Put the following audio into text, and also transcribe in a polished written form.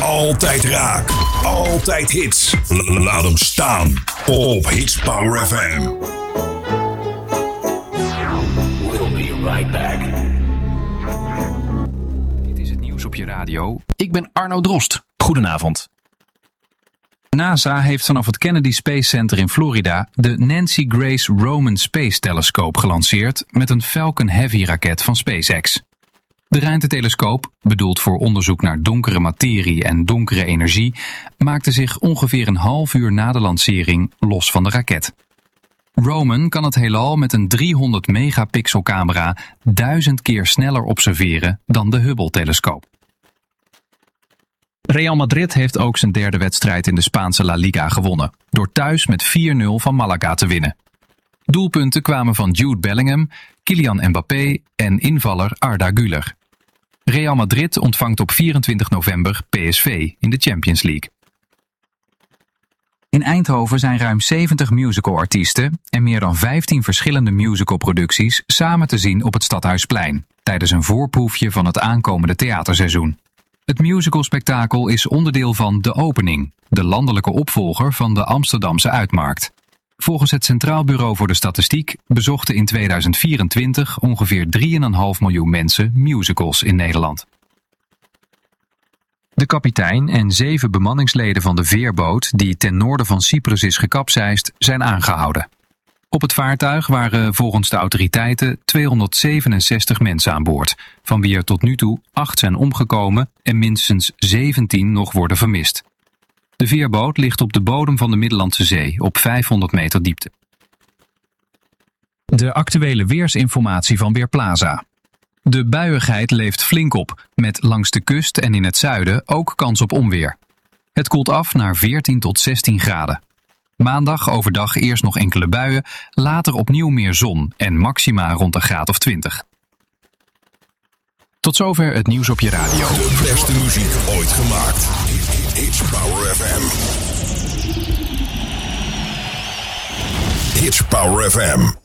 Altijd raak. Altijd hits. Laat hem staan. Op Hits Power FM. We'll be right back. Dit is het nieuws op je radio. Ik ben Arno Drost. Goedenavond. NASA heeft vanaf het Kennedy Space Center in Florida de Nancy Grace Roman Space Telescope gelanceerd met een Falcon Heavy raket van SpaceX. De ruimtetelescoop, bedoeld voor onderzoek naar donkere materie en donkere energie, maakte zich ongeveer een half uur na de lancering los van de raket. Roman kan het heelal met een 300 megapixel camera 1000 keer sneller observeren dan de Hubble-telescoop. Real Madrid heeft ook zijn derde wedstrijd in de Spaanse La Liga gewonnen, door thuis met 4-0 van Malaga te winnen. Doelpunten kwamen van Jude Bellingham, Kylian Mbappé en invaller Arda Güler. Real Madrid ontvangt op 24 november PSV in de Champions League. In Eindhoven zijn ruim 70 musicalartiesten en meer dan 15 verschillende musicalproducties samen te zien op het Stadhuisplein, tijdens een voorproefje van het aankomende theaterseizoen. Het musicalspektakel is onderdeel van De Opening, de landelijke opvolger van de Amsterdamse Uitmarkt. Volgens het Centraal Bureau voor de Statistiek bezochten in 2024 ongeveer 3,5 miljoen mensen musicals in Nederland. De kapitein en 7 bemanningsleden van de veerboot die ten noorden van Cyprus is gekapseist zijn aangehouden. Op het vaartuig waren volgens de autoriteiten 267 mensen aan boord, van wie er tot nu toe 8 zijn omgekomen en minstens 17 nog worden vermist. De veerboot ligt op de bodem van de Middellandse Zee op 500 meter diepte. De actuele weersinformatie van Weerplaza. De buiigheid leeft flink op, met langs de kust en in het zuiden ook kans op onweer. Het koelt af naar 14 tot 16 graden. Maandag overdag eerst nog enkele buien, later opnieuw meer zon en maxima rond een graad of 20. Tot zover het nieuws op je radio. De beste muziek ooit gemaakt. Hits Power FM. Hits Power FM.